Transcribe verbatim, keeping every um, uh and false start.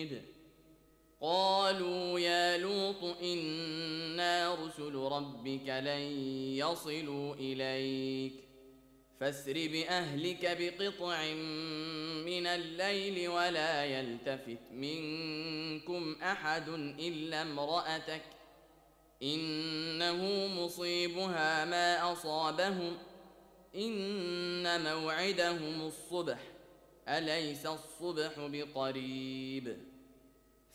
قالوا يا لوط إنا رسل ربك لن يصلوا إليك فاسر بأهلك بقطع من الليل ولا يلتفت منكم أحد إلا امرأتك إنه مصيبها ما أصابهم إن موعدهم الصبح أليس الصبح بقريب